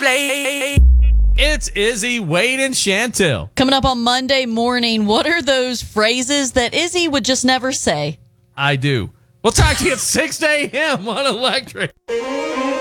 play. It's Izzy, Wade, and Chantel. Coming up on Monday morning, what are those phrases that Izzy would just never say? I do. We'll talk to you at 6 a.m. on Electric.